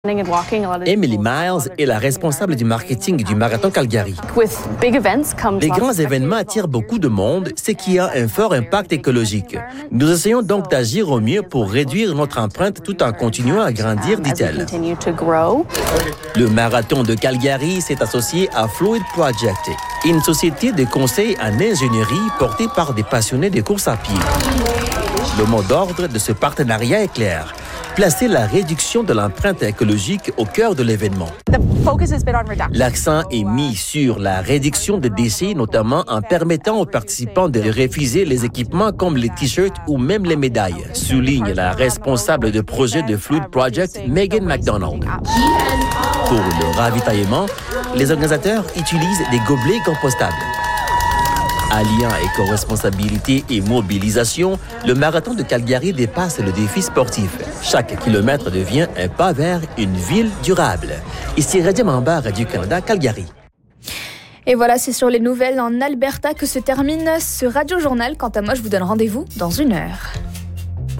Emily Miles est la responsable du marketing du Marathon Calgary. Les grands événements attirent beaucoup de monde, ce qui a un fort impact écologique. Nous essayons donc d'agir au mieux pour réduire notre empreinte tout en continuant à grandir, dit-elle. Le Marathon de Calgary s'est associé à Fluid Project, une société de conseil en ingénierie portée par des passionnés de course à pied. Le mot d'ordre de ce partenariat est clair: placer la réduction de l'empreinte écologique au cœur de l'événement. L'accent est mis sur la réduction des déchets, notamment en permettant aux participants de refuser les équipements comme les t-shirts ou même les médailles, souligne la responsable de projet de Fluid Project, Megan McDonald. Pour le ravitaillement, les organisateurs utilisent des gobelets compostables. Alliant éco-responsabilité et mobilisation, le Marathon de Calgary dépasse le défi sportif. Chaque kilomètre devient un pas vers une ville durable. Ici Radia Mamba, Radio-Canada, Calgary. Et voilà, c'est sur les nouvelles en Alberta que se termine ce Radio-journal. Quant à moi, je vous donne rendez-vous dans 1 heure.